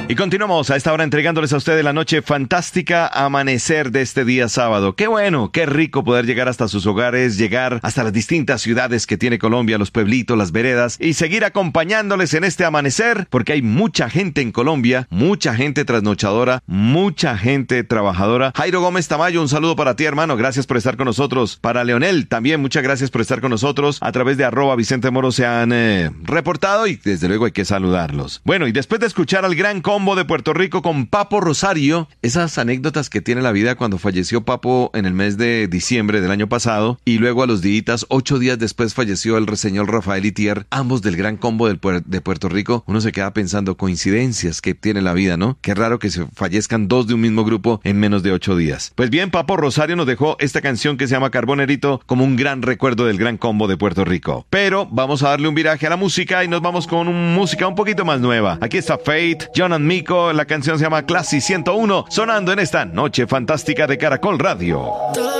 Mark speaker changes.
Speaker 1: Y continuamos a esta hora entregándoles a ustedes la noche fantástica amanecer de este día sábado. Qué bueno, qué rico poder llegar hasta sus hogares, llegar hasta las distintas ciudades que tiene Colombia, los pueblitos, las veredas, y seguir acompañándoles en este amanecer, porque hay mucha gente en Colombia, mucha gente trasnochadora, mucha gente trabajadora. Jairo Gómez Tamayo, un saludo para ti, hermano, gracias por estar con nosotros. Para Leonel, también muchas gracias por estar con nosotros. A través de @Vicente Moro se han reportado y desde luego hay que saludarlos. Bueno, y después de escuchar al gran combo de Puerto Rico con Papo Rosario, esas anécdotas que tiene la vida cuando falleció Papo en el mes de diciembre del año pasado, y luego a los días, 8 días después falleció el señor Rafael Itier, ambos del gran combo de Puerto Rico. Uno se queda pensando, coincidencias que tiene la vida, ¿no? Qué raro que se fallezcan dos de un mismo grupo en menos de 8 días. Pues bien, Papo Rosario nos dejó esta canción que se llama Carbonerito como un gran recuerdo del gran combo de Puerto Rico. Pero vamos a darle un viraje a la música y nos vamos con música un poquito más nueva. Aquí está Fate, John and Mico, la canción se llama Classy 101, sonando en esta noche fantástica de Caracol Radio.